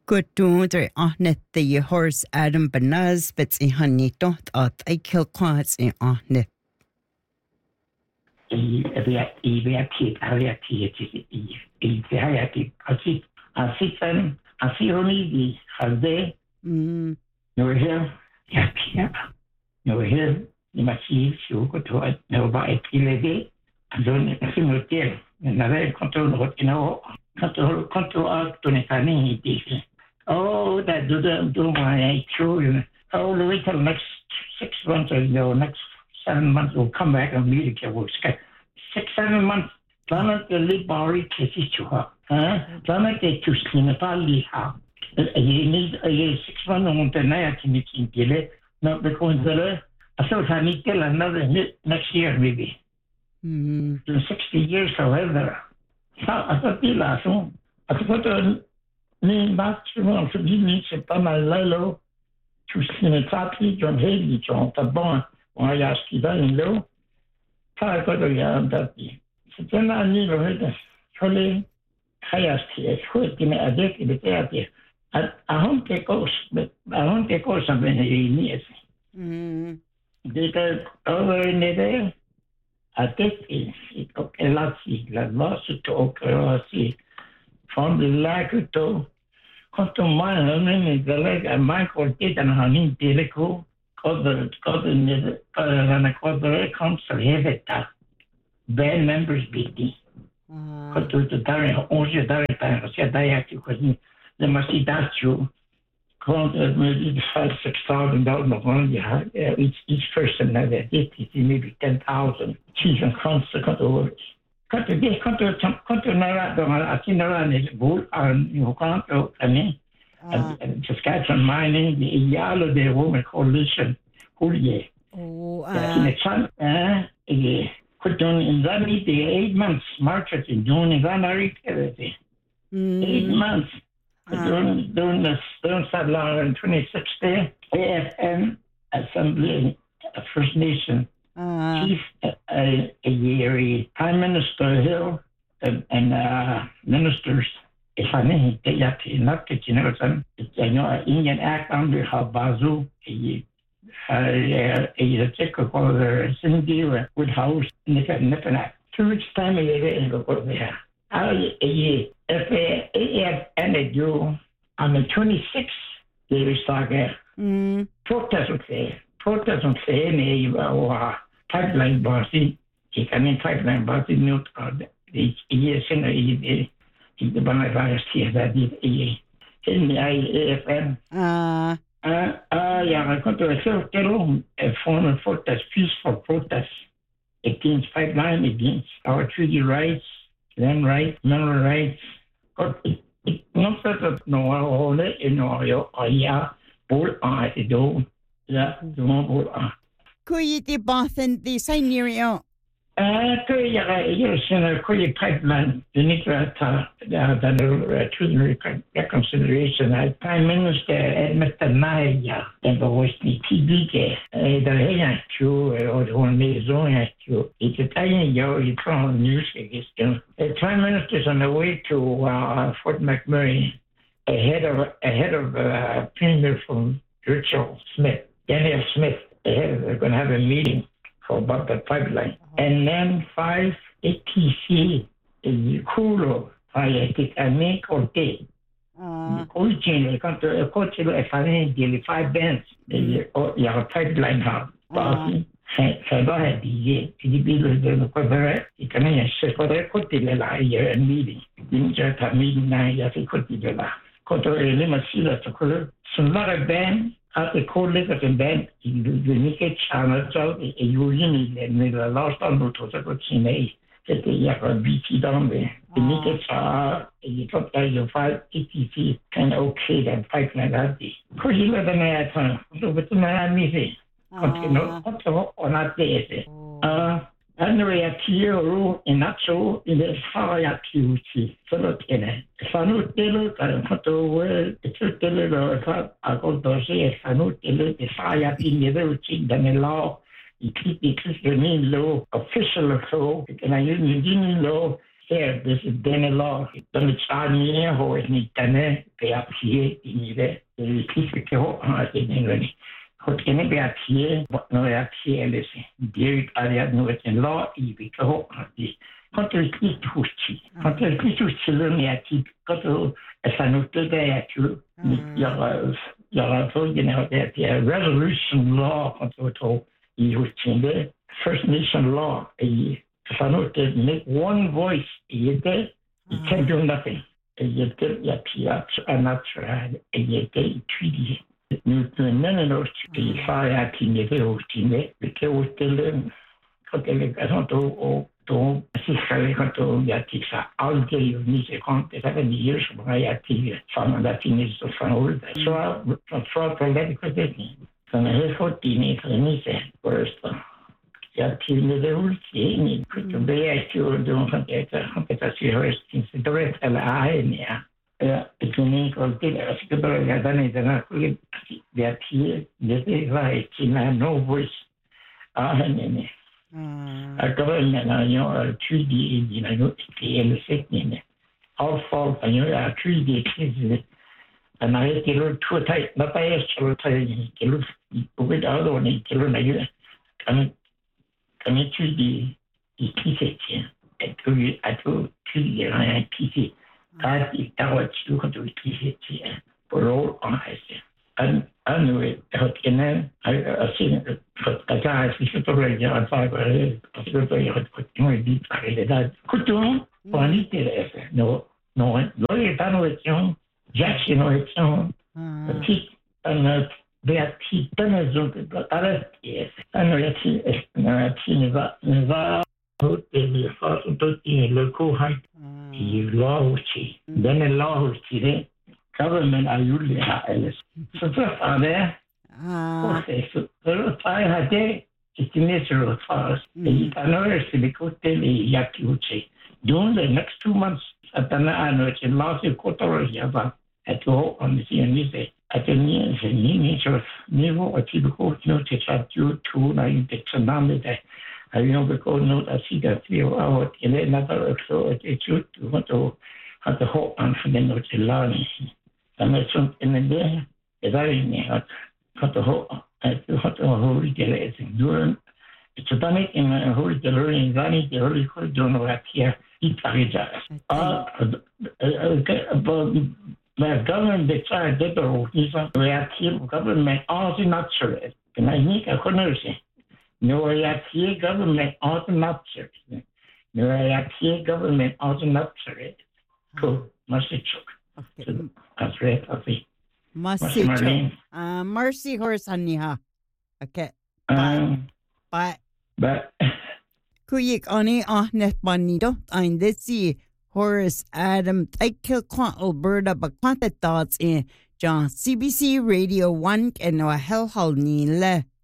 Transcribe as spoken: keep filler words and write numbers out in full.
Gudúdar ánet the horse Adam Banaz, but I honey dot at I kill quads in ánet. I I kid I kid I I kid I see I see them I see only the holiday. Mm. No here, yeah, yeah. No here, you must see you go to it. No by a lady. I don't see no deal. Another control what you know. Control control out to the funny thing. Oh, that do the do my children. Oh, wait till next six months or you next seven months will come back and meet again. We'll six seven months. Planet the live body cases to her. Huh? Planet the to skin a pali how. You need a six months on the night to meet in Gillet. Not because the I thought I need till another next year maybe. Mm. In sixty years, however. I thought the last one. I thought the name back to me to be me, c'est pas mal là, là. To skin a party, John Haley, John Tabon, or I asked you that in low. I got a young daddy. So then I need to read this. Surely, I asked you, who give me a dick in the theater. I don't take off, but I don't take off something that you need. Mm. Because over in the day, I think it's a lot of la loss to occur from the lack of to come to my name, the leg and Michael did and honey delico, cause the cause the and cause the council have it. Band members beating. Because to the Darren, only Darren time, I said I have to because they must see that you. Maybe five, six thousand dollars on each each person that they did it maybe ten thousand. Chief and council cut over. Cut the day, cut the cut the Nara, I see Nara is bull and you can't go. I mean, Saskatchewan mining, the Yalo, the woman coalition, who ye. Oh, in the sun, eh, could do in that the eight months, March in June, in January, eight months. During, during the Stone Saddler in twenty sixteen, A F N Assembly of First Nation uh, Chief uh, a, a year, Prime Minister Hill and, and uh, ministers. If I mean, they have to not get you know some Indian Act under Habazu, a a typical their Cindy Woodhouse, Nippon Act. Two weeks time a year go there. I F A N A do on the twenty-sixth, they were talking protest on say, protest on say, and a pipeline bossy, he can in pipeline bossy milk card. The year sooner he did the Banavirus here that did a in the A F N. Ah, ah, yeah, I got to a circle, a form of protest, peaceful protest against pipeline, against our treaty rights. Land rights, mineral rights, but not that no all it in oil or yeah, bull eye to do, yeah, the one bull eye. Could you be Boston the same year? Uh, could you, you're saying a could pipeline, the Nicaragua, the Truth Reconciliation, Prime Minister Edmonton Naya, and the Western T V, the Hayan Chu, or the one Maison Chu, it's a tiny yo, you from news against them. The Prime Minister's on the way to uh, Fort McMurray, ahead of, ahead of uh, Premier from Richard Smith, Daniel Smith, ahead of, they're going to have a meeting for about the pipeline. And then five A T C in Kulo, I think I make or day. Origin, I come to a coach, I find the five bands, the pipeline house. So go ahead, the T V is the cover, you can say for the Cotilla year and meeting. You just have meeting now, you have to Cotilla. Cotter Limasilla to color. So not a band. At the cold liquor and bed, you make a channel, so you usually made a last on to the Chine, that they have a B T down there. You make a char, you got your five A T C, kind of okay, that pipeline that day. Could you let them at time? So, but I'm missing. Continue on that day. Uh, anyway, at you, in that show, in the fire at you, so look in it. Fanu Telu, I got to wear the two Telu, I got to say, Fanu Telu, the fire in the routine, then the law, you keep the Christian law, official law, and I use the law, here, this is Danny Law. Dans le Charnier, où est Nitane, Péapier, Inile, et qui fait que on a été dénoué. Quand on est Péapier, on est Péapier, elle est Dieu, Ariad, nous est là, il vit que on a dit. Quand on est tout petit, quand on est tout petit, le méatique, quand on est nous te déature, il y aura, il y aura un peu de resolution law, quand on est tout petit, First Nation law, et ça nous te make one voice, il était, il can't do nothing. Il était, il y a pire, un naturel, et il était étudié. Nous tenons notre pays, ça y a qui était au Tibet, mais qui au télé, quand elle est présente au Donc, si c'est quand on y a dit ça, alter ni c'est quand ça veut dire je me y a dit ça m'a datiné sur son rôle. Soit, soit pour l'aide côté ni. Ça ne faut dîner ni c'est pour l'instant. Il y a qui ne déroule qui ni que tu veux que donc quand tu quand tu as sur c'est devrait être là à ni à. Et tu n'es pas le parce que dans la dernière dernière il y a qui des va et qui n'a no voice. Ah ni. A government na yo a treaty in na yo ki el sekne all fall pa yo a treaty kids and I get a two type na pa es two type ki lu with other ni ki lu na yo kan kan treaty i kisi et tu a tu treaty na kisi ta ti ta wa tu ko tu kisi por all on hise and anyway hot kenen I I seen the guys we should already on five parce que il y a quoi il dit par les dates couton on dit no no no il pas no étion Jackson no étion petit un béati penaison de arrête et un yati un petit va va et le fort tout le coup il là aussi dans le là aussi government ayulle a eles. Så först är det okej så då tar jag det i nästa fas. I annars det koste i yakuchi. During the next two months at the ano in last quarter ya va at go on the scene at the near the nature niveau at the court note at you to na in the tsunami that I know because note I see that feel out in another so at you to want to have the hope and for the note learning. Þannig som en idé är där inne att att ha att ha hur det är så så där en hur det är in där det hur det då några här i Paris. Ah but the government decided that the reactive government also not sure. And I think I couldn't say no reactive government also not sure. No reactive government also not sure. Cool. Must be true. Okay. That's right, okay. Mercy, uh, Mercy horse aniha. Okay. Um, but but kuyik ani ahnet banido ein desi Horace Adam Taikil Kwa Alberta but quanta thoughts in John C B C Radio one and no hell hol ni le.